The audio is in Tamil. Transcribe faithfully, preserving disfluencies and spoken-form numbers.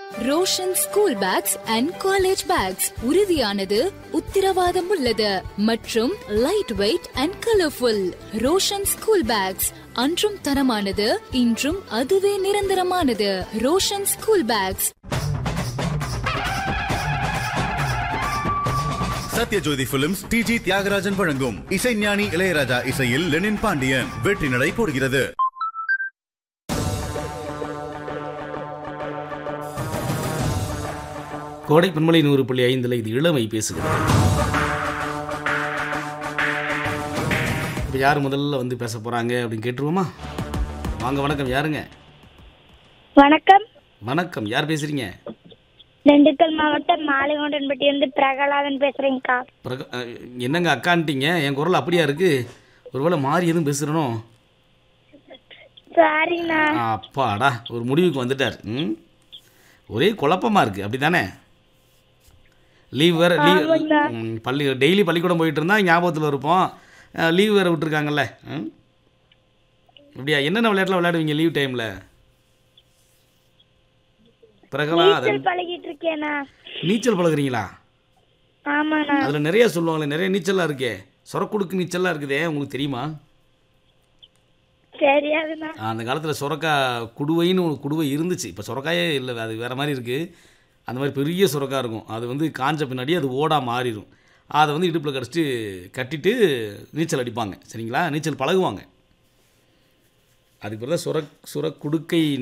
Roshan school packs and college bags உறுதியானது, உத்தரவாதம் உள்ளது மற்றும் light weight and colourful. Roshan school packs அன்றும் தரமானது, இன்றும் அதுவே நிரந்தரமானது. Roshan school packs. Sathyajothi films D G Thiagarajan வழங்கும் இசைஞானி இளையராஜா இசையில் லெனின் பாண்டியன் வெற்றி நடை போடுகிறது. கோடை பன்மலை நூறு புள்ளி ஐந்தில் இது இளமை பேசுகிறது. இப்போ யார் முதல்ல வந்து பேச போகிறாங்க அப்படின்னு கேட்டுருவோமா? வாங்க, வணக்கம். யாருங்க? வணக்கம். வணக்கம். யார் பேசுகிறீங்க? திண்டுக்கல் மாவட்டம் மாலைகொண்டன்பட்டி வந்து பிரகலாதன் பேசுகிறேங்க்கா. பிரக என்னங்க அக்கான்ட்டீங்க? என் குரல் அப்படியா இருக்குது? ஒருவேளை மாறி எதுவும் பேசுகிறனோ? சாரிண்ணா. அப்பாடா, ஒரு முடிவுக்கு வந்துட்டார். ம் ஒரே குழப்பமாக இருக்குது, அப்படி தானே? லீவ் வேறு, லீவ் பள்ளி டெய்லி பள்ளிக்கூடம் போயிட்டு இருந்தால் ஞாபகத்தில் இருப்போம். லீவ் வேறு விட்டுருக்காங்கல்ல. ம் இப்படியா? என்னென்ன விளையாட்டுலாம் விளையாடுவீங்க லீவ் டைமில்? பிரகலாதன் பழகிட்டு இருக்கேனா? நீச்சல் பழகுறீங்களா? ஆமாண்ணா. அதில் நிறைய சொல்லுவாங்களே, நிறைய நீச்சல்லாம் இருக்கே, சொரக்குடுக்கு நீச்சல்லாம் இருக்குதே, உங்களுக்கு தெரியுமா? தெரியாதுண்ணா. அந்த காலத்தில் சொரக்கா குடுவைன்னு ஒரு குடுவை இருந்துச்சு. இப்போ சொரக்காயே இல்லை, அது வேறு மாதிரி இருக்குது. அந்த மாதிரி பெரிய சுரக்கா இருக்கும். அது வந்து காஞ்ச பின்னாடி அது ஓடாக மாறிடும். அதை வந்து இடுப்பில் கடிச்சிட்டு கட்டிட்டு நீச்சல் அடிப்பாங்க. சரிங்களா? நீச்சல் பழகுவாங்க. அதுக்கு பிறகு தான் சுர சுர குடுக்கை